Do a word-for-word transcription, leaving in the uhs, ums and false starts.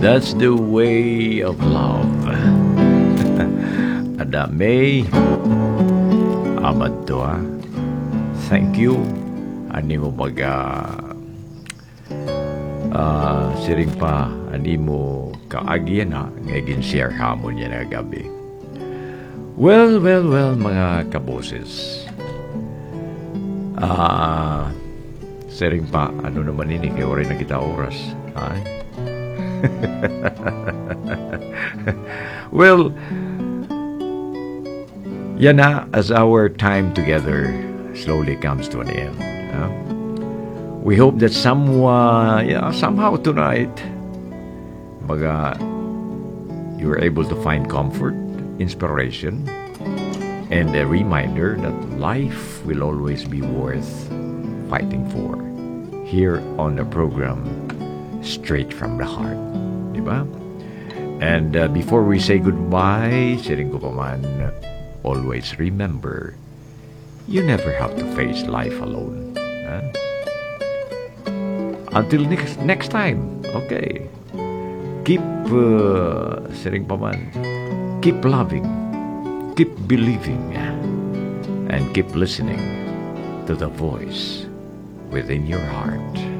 That's the way of love. Adame, amad to ha. Thank you. Ani mo baga uh, siring pa, ani mo kaagyan ha, ngayagin share hamon yan na gabi. Well, well, well, mga kaboses. Ah, uh, siring pa, ano naman ini, kaya oray na kita oras. Ha? Well, yan na, as our time together slowly comes to an end. Huh? We hope that someone, yeah, somehow tonight, baga, you were able to find comfort, inspiration, and a reminder that life will always be worth fighting for. Here on the program, Straight from the Heart. Diba? And uh, before we say goodbye, siring ko pa man, always remember, you never have to face life alone. Huh? Until next next time, okay. Keep, uh, siring pa man, keep loving, keep believing, and keep listening to the voice within your heart.